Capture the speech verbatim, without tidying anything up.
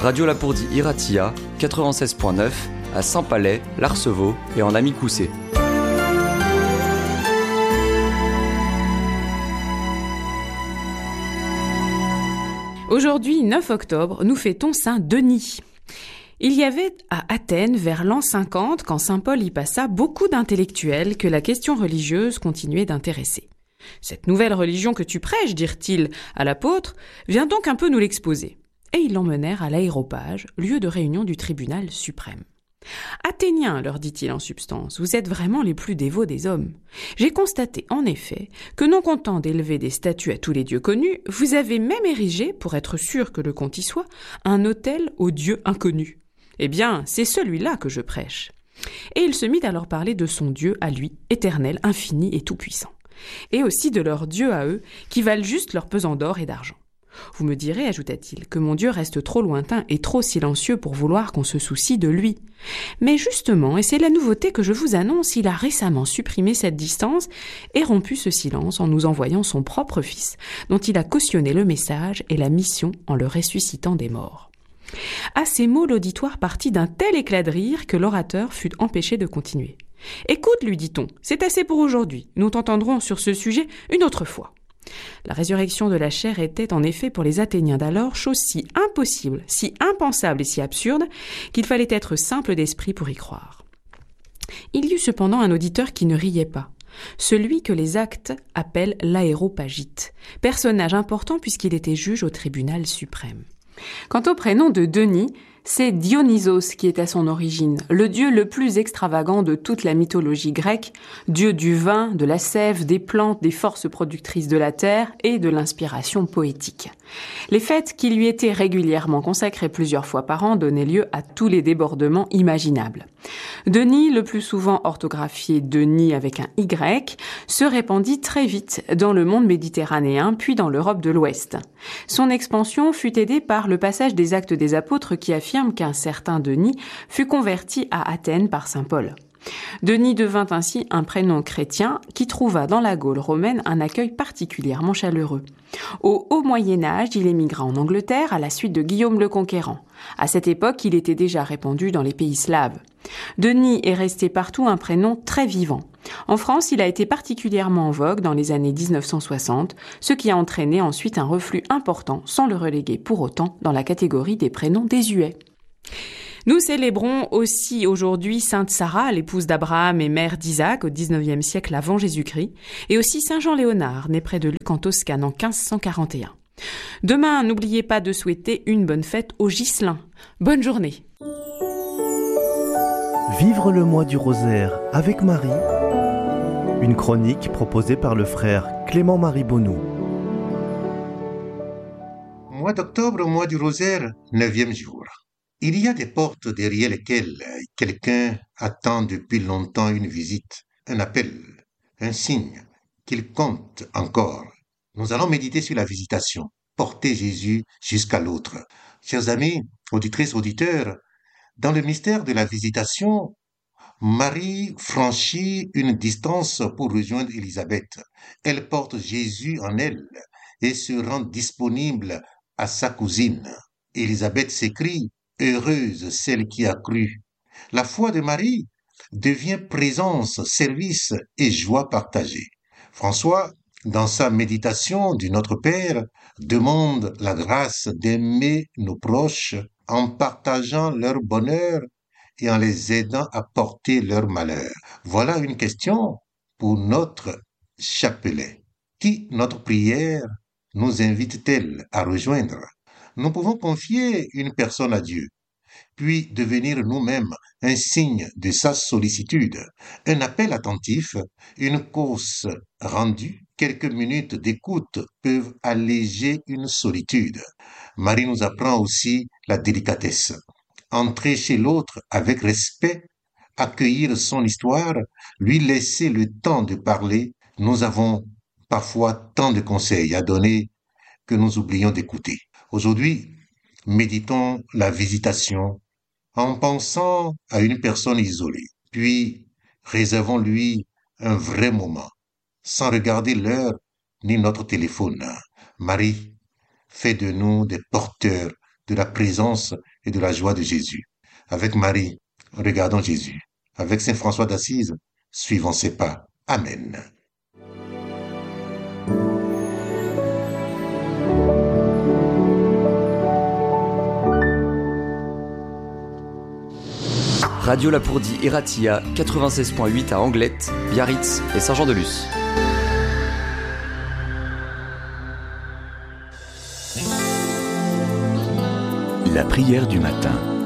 Radio Lapourdie Iratia, quatre-vingt-seize point neuf, à Saint-Palais, l'Arceveau et en Amicoussé. Aujourd'hui, neuf octobre, nous fêtons Saint Denis. Il y avait à Athènes, vers l'an cinquante, quand saint Paul y passa, beaucoup d'intellectuels que la question religieuse continuait d'intéresser. « Cette nouvelle religion que tu prêches, dirent-ils à l'apôtre, viens donc un peu nous l'exposer. » Et ils l'emmenèrent à l'aéropage, lieu de réunion du tribunal suprême. « Athéniens, leur dit-il en substance, vous êtes vraiment les plus dévots des hommes. J'ai constaté en effet que non content d'élever des statues à tous les dieux connus, vous avez même érigé, pour être sûr que le compte y soit, un autel aux dieux inconnus. Eh bien, c'est celui-là que je prêche. » Et il se mit à leur parler de son Dieu à lui, éternel, infini et tout-puissant, et aussi de leurs dieux à eux, qui valent juste leur pesant d'or et d'argent. Vous me direz, ajouta-t-il, que mon Dieu reste trop lointain et trop silencieux pour vouloir qu'on se soucie de lui. Mais justement, et c'est la nouveauté que je vous annonce, il a récemment supprimé cette distance et rompu ce silence en nous envoyant son propre fils, dont il a cautionné le message et la mission en le ressuscitant des morts. À ces mots, l'auditoire partit d'un tel éclat de rire que l'orateur fut empêché de continuer. « Écoute, lui dit-on, c'est assez pour aujourd'hui. Nous t'entendrons sur ce sujet une autre fois. » La résurrection de la chair était en effet pour les Athéniens d'alors chose si impossible, si impensable et si absurde qu'il fallait être simple d'esprit pour y croire. Il y eut cependant un auditeur qui ne riait pas, celui que les actes appellent l'aéropagite, personnage important puisqu'il était juge au tribunal suprême. Quant au prénom de Denis, c'est Dionysos qui est à son origine, le dieu le plus extravagant de toute la mythologie grecque, dieu du vin, de la sève, des plantes, des forces productrices de la terre et de l'inspiration poétique. Les fêtes qui lui étaient régulièrement consacrées plusieurs fois par an donnaient lieu à tous les débordements imaginables. Denis, le plus souvent orthographié Denis avec un Y, se répandit très vite dans le monde méditerranéen puis dans l'Europe de l'Ouest. Son expansion fut aidée par le passage des Actes des Apôtres qui affirme qu'un certain Denis fut converti à Athènes par saint Paul. Denis devint ainsi un prénom chrétien qui trouva dans la Gaule romaine un accueil particulièrement chaleureux. Au haut Moyen-Âge, il émigra en Angleterre à la suite de Guillaume le Conquérant. À cette époque, il était déjà répandu dans les pays slaves. Denis est resté partout un prénom très vivant. En France, il a été particulièrement en vogue dans les années dix-neuf cent soixante, ce qui a entraîné ensuite un reflux important sans le reléguer pour autant dans la catégorie des prénoms désuets. Nous célébrons aussi aujourd'hui Sainte Sarah, l'épouse d'Abraham et mère d'Isaac au dix-neuvième siècle avant Jésus-Christ, et aussi Saint Jean Léonard, né près de Luc en Toscane en quinze cent quarante et un. Demain, n'oubliez pas de souhaiter une bonne fête aux Ghislains. Bonne journée. Vivre le mois du rosaire avec Marie, une chronique proposée par le frère Clément-Marie Bonnou. Mois d'octobre, mois du rosaire, neuvième jour. Il y a des portes derrière lesquelles quelqu'un attend depuis longtemps une visite, un appel, un signe qu'il compte encore. Nous allons méditer sur la visitation, porter Jésus jusqu'à l'autre. Chers amis, auditrices, auditeurs, dans le mystère de la visitation, Marie franchit une distance pour rejoindre Élisabeth. Elle porte Jésus en elle et se rend disponible à sa cousine. Élisabeth s'écrie: heureuse celle qui a cru. La foi de Marie devient présence, service et joie partagée. François, dans sa méditation du Notre Père, demande la grâce d'aimer nos proches en partageant leur bonheur et en les aidant à porter leur malheur. Voilà une question pour notre chapelet. Qui notre prière nous invite-t-elle à rejoindre? Nous pouvons confier une personne à Dieu, puis devenir nous-mêmes un signe de sa sollicitude. Un appel attentif, une course rendue, quelques minutes d'écoute peuvent alléger une solitude. Marie nous apprend aussi la délicatesse. Entrer chez l'autre avec respect, accueillir son histoire, lui laisser le temps de parler. Nous avons parfois tant de conseils à donner que nous oublions d'écouter. Aujourd'hui, méditons la visitation en pensant à une personne isolée, puis réservons-lui un vrai moment, sans regarder l'heure ni notre téléphone. Marie, fais de nous des porteurs de la présence et de la joie de Jésus. Avec Marie, regardons Jésus. Avec Saint François d'Assise, suivons ses pas. Amen. Radio Lapourdie et Ratia, quatre-vingt-seize virgule huit à Anglette, Biarritz et Saint-Jean-de-Luz. La prière du matin.